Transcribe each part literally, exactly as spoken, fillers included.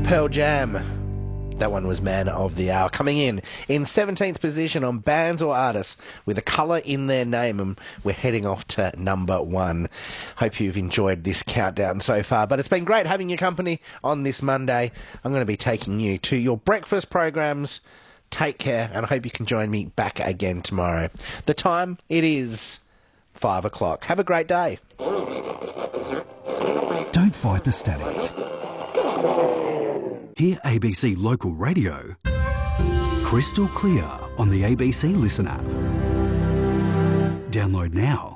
Pearl Jam. That one was Man of the Hour. Coming in in seventeenth position on bands or artists with a colour in their name, and we're heading off to number one. Hope you've enjoyed this countdown so far, but it's been great having your company on this Monday. I'm going to be taking you to your breakfast programs. Take care, and I hope you can join me back again tomorrow. The time, it is five o'clock. Have a great day. Don't fight the static. Hear A B C Local Radio crystal clear on the A B C Listen app. Download now.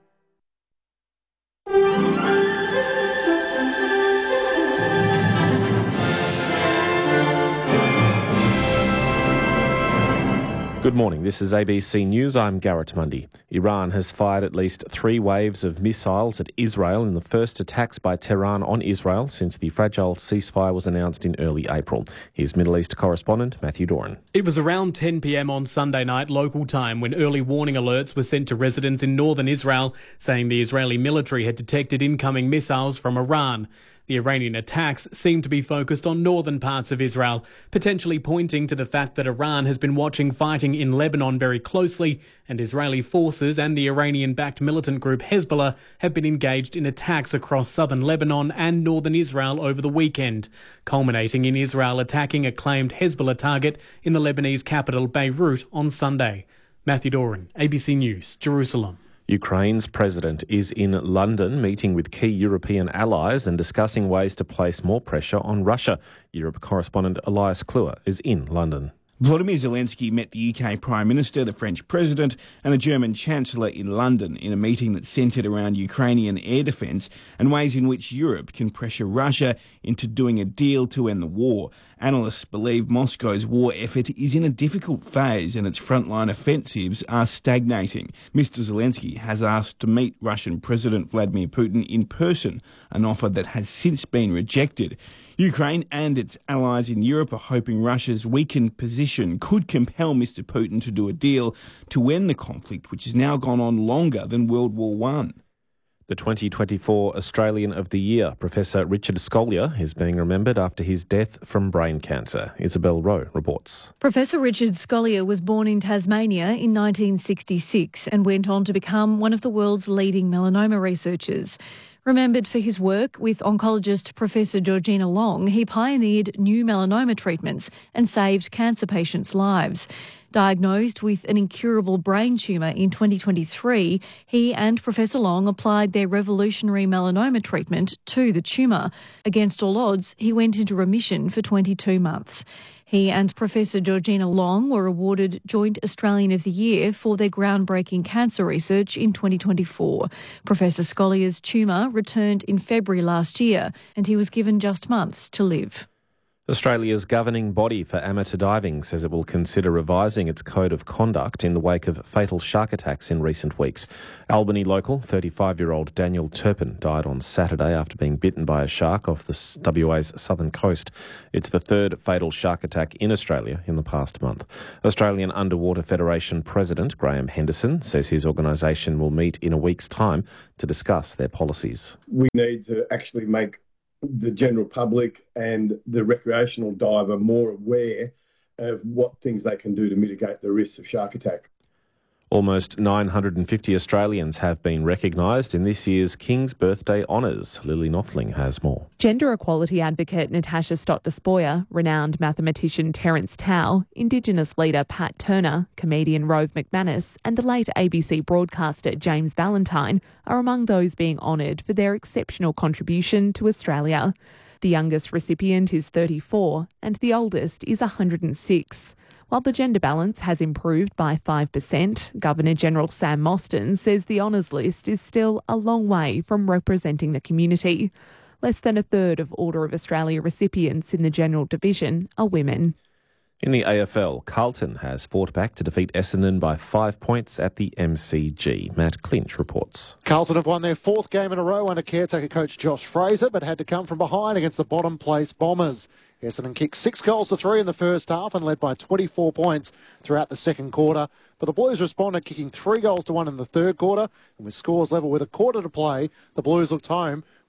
Good morning, this is A B C News, I'm Garrett Mundy. Iran has fired at least three waves of missiles at Israel in the first attacks by Tehran on Israel since the fragile ceasefire was announced in early April. Here's Middle East correspondent Matthew Doran. It was around ten p.m. on Sunday night local time when early warning alerts were sent to residents in northern Israel, saying the Israeli military had detected incoming missiles from Iran. The Iranian attacks seem to be focused on northern parts of Israel, potentially pointing to the fact that Iran has been watching fighting in Lebanon very closely, and Israeli forces and the Iranian-backed militant group Hezbollah have been engaged in attacks across southern Lebanon and northern Israel over the weekend, culminating in Israel attacking a claimed Hezbollah target in the Lebanese capital Beirut on Sunday. Matthew Doran, A B C News, Jerusalem. Ukraine's president is in London meeting with key European allies and discussing ways to place more pressure on Russia. Europe correspondent Elias Kluwer is in London. Volodymyr Zelensky met the U K Prime Minister, the French President and the German Chancellor in London in a meeting that centred around Ukrainian air defence and ways in which Europe can pressure Russia into doing a deal to end the war. Analysts believe Moscow's war effort is in a difficult phase and its frontline offensives are stagnating. Mister Zelensky has asked to meet Russian President Vladimir Putin in person, an offer that has since been rejected. Ukraine and its allies in Europe are hoping Russia's weakened position could compel Mister Putin to do a deal to end the conflict, which has now gone on longer than World War One. The twenty twenty-four Australian of the Year, Professor Richard Scolyer, is being remembered after his death from brain cancer. Isabel Rowe reports. Professor Richard Scolyer was born in Tasmania in nineteen sixty-six and went on to become one of the world's leading melanoma researchers. Remembered for his work with oncologist Professor Georgina Long, he pioneered new melanoma treatments and saved cancer patients' lives. Diagnosed with an incurable brain tumour in twenty twenty-three, he and Professor Long applied their revolutionary melanoma treatment to the tumour. Against all odds, he went into remission for twenty-two months. He and Professor Georgina Long were awarded Joint Australian of the Year for their groundbreaking cancer research in twenty twenty-four. Professor Scollier's tumour returned in February last year and he was given just months to live. Australia's governing body for amateur diving says it will consider revising its code of conduct in the wake of fatal shark attacks in recent weeks. Albany local thirty-five-year-old Daniel Turpin died on Saturday after being bitten by a shark off the W A's southern coast. It's the third fatal shark attack in Australia in the past month. Australian Underwater Federation President Graham Henderson says his organisation will meet in a week's time to discuss their policies. We need to actually make the general public and the recreational diver more aware of what things they can do to mitigate the risks of shark attack. Almost nine hundred fifty Australians have been recognised in this year's King's Birthday Honours. Lily Nothling has more. Gender equality advocate Natasha Stott-Despoja, renowned mathematician Terence Tao, Indigenous leader Pat Turner, comedian Rove McManus and the late A B C broadcaster James Valentine are among those being honoured for their exceptional contribution to Australia. The youngest recipient is thirty-four and the oldest is one hundred six. While the gender balance has improved by five percent, Governor-General Sam Mostyn says the honours list is still a long way from representing the community. Less than a third of Order of Australia recipients in the General Division are women. In the A F L, Carlton has fought back to defeat Essendon by five points at the M C G. Matt Clinch reports. Carlton have won their fourth game in a row under caretaker coach Josh Fraser, but had to come from behind against the bottom place Bombers. Essendon kicked six goals to three in the first half and led by twenty-four points throughout the second quarter. But the Blues responded, kicking three goals to one in the third quarter. And with scores level with a quarter to play, the Blues looked home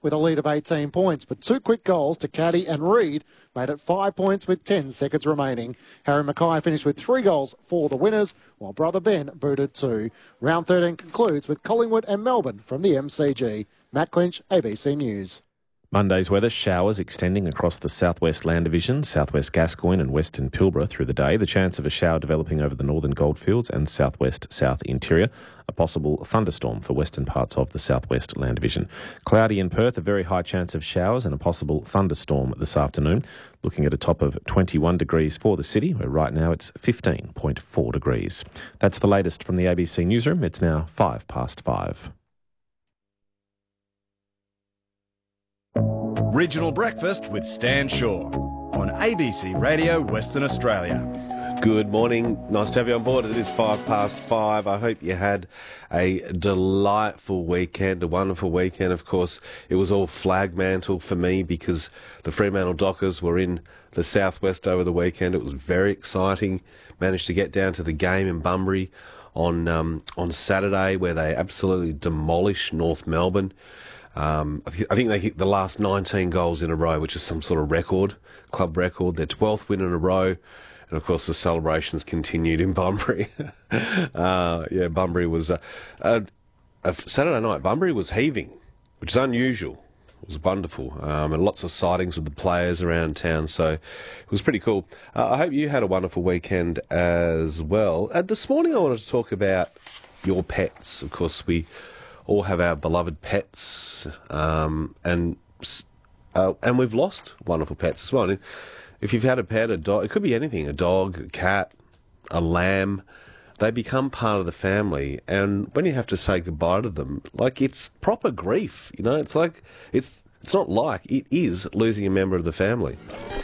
with a lead of eighteen points, but two quick goals to Caddy and Reid made it five points with ten seconds remaining. Harry Mackay finished with three goals for the winners, while brother Ben booted two. Round thirteen concludes with Collingwood and Melbourne from the M C G. Matt Clinch, A B C News. Monday's weather, showers extending across the southwest land division, southwest Gascoyne and western Pilbara through the day. The chance of a shower developing over the northern goldfields and southwest south interior. A possible thunderstorm for western parts of the southwest land division. Cloudy in Perth, a very high chance of showers and a possible thunderstorm this afternoon. Looking at a top of twenty-one degrees for the city, where right now it's fifteen point four degrees. That's the latest from the A B C newsroom. It's now five past five. Regional Breakfast with Stan Shaw on A B C Radio Western Australia. Good morning. Nice to have you on board. It is five past five. I hope you had a delightful weekend, a wonderful weekend. Of course, it was all flag mantle for me because the Fremantle Dockers were in the southwest over the weekend. It was very exciting. Managed to get down to the game in Bunbury on um, on Saturday, where they absolutely demolished North Melbourne. Um, I, th- I think they hit the last nineteen goals in a row, which is some sort of record, club record. Their twelfth win in a row. And, of course, the celebrations continued in Bunbury. uh, yeah, Bunbury was... Uh, uh, uh, Saturday night, Bunbury was heaving, which is unusual. It was wonderful. Um, and lots of sightings with the players around town, so it was pretty cool. Uh, I hope you had a wonderful weekend as well. Uh, this morning I wanted to talk about your pets. Of course, we... all have our beloved pets, um, and uh, and we've lost wonderful pets as well. And if you've had a pet, a dog, it could be anything, a dog, a cat, a lamb, they become part of the family. And when you have to say goodbye to them, like, it's proper grief, you know, it's like, it's it's not like, it is losing a member of the family.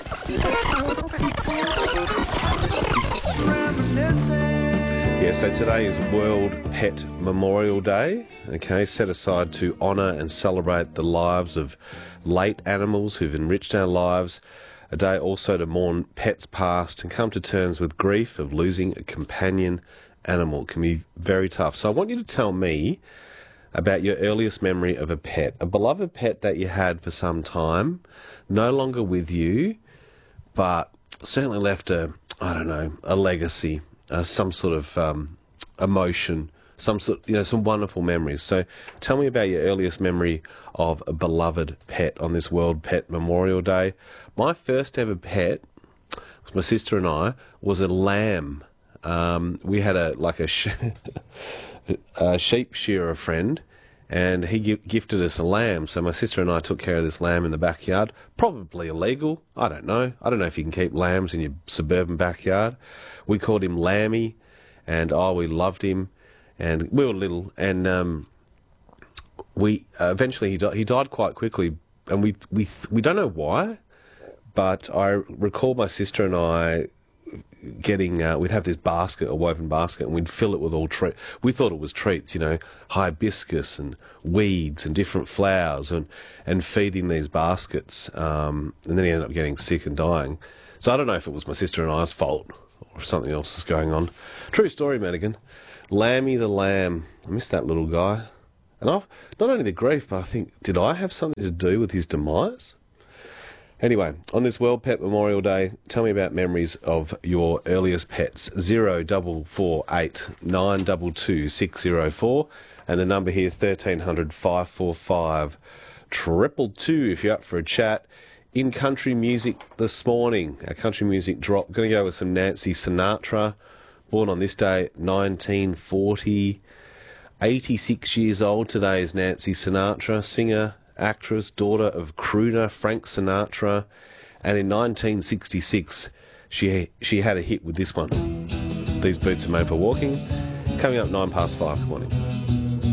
Yeah, so today is World Pet Memorial Day, okay, set aside to honour and celebrate the lives of late animals who've enriched our lives. A day also to mourn pets past and come to terms with grief of losing a companion animal. It can be very tough. So I want you to tell me about your earliest memory of a pet, a beloved pet that you had for some time, no longer with you, but certainly left a, I don't know, a legacy. Uh, some sort of um, emotion, some sort, you know, some wonderful memories. So, tell me about your earliest memory of a beloved pet on this World Pet Memorial Day. My first ever pet, my sister and I, was a lamb. Um, we had a like a, sh- a sheep shearer friend, and he gi- gifted us a lamb. So my sister and I took care of this lamb in the backyard. Probably illegal. I don't know. I don't know if you can keep lambs in your suburban backyard. We called him Lammy, and oh, we loved him, and we were little, and um, we uh, eventually he died. He died quite quickly, and we we we don't know why, but I recall my sister and I getting uh, we'd have this basket, a woven basket, and we'd fill it with all treat. We thought it was treats, you know, hibiscus and weeds and different flowers, and and feeding these baskets. Um, and then he ended up getting sick and dying. So I don't know if it was my sister and I's fault or something else is going on. True story, Madigan. Lammy the lamb. I miss that little guy. And I've not only the grief, but I think, did I have something to do with his demise? Anyway, on this World Pet Memorial Day, tell me about memories of your earliest pets. Zero double four eight nine double two six zero four, and the number here thirteen hundred five four five triple two if you're up for a chat. In country music this morning, our country music drop. Going to go with some Nancy Sinatra, born on this day, nineteen forty. eighty-six years old today is Nancy Sinatra, singer, actress, daughter of crooner Frank Sinatra, and in nineteen sixty-six she she had a hit with this one. These boots are made for walking. Coming up nine past five. Good morning.